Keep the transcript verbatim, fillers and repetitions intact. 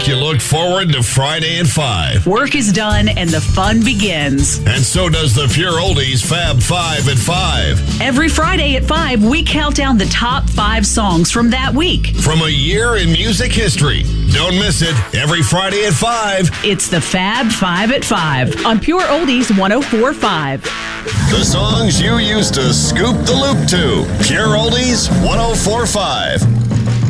like you looked forward to Friday at five. Work is done and the fun begins. And so does the Pure Oldies Fab Five at five. Every Friday at five, we count down the top five songs from that week. From a year in music history. Don't miss it. Every Friday at five. It's the Fab Five at five on Pure Oldies one oh four point five. The songs you used to scoop the loop to. Pure Oldies one oh four point five.